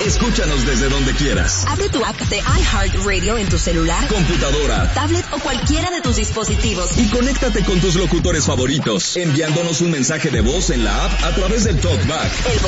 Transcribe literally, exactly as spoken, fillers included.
Escúchanos desde donde quieras. Abre tu app de iHeartRadio en tu celular, computadora, tablet o cualquiera de tus dispositivos. Y conéctate con tus locutores favoritos, enviándonos un mensaje de voz en la app a través del TalkBack. El